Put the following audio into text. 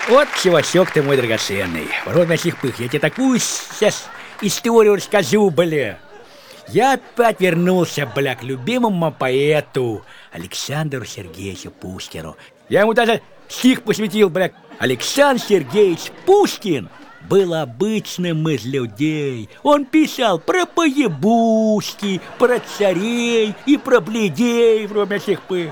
Вот чевасек ты мой драгоценный. Вроде сих пых, я тебе такую сейчас историю расскажу, бля. Я опять вернулся, бля, к любимому поэту Александру Сергеевичу Пушкину. Я ему даже стих посвятил, бля. Александр Сергеевич Пушкин был обычным из людей. Он писал про поебушки, про царей и про бледей, вроде сих пых.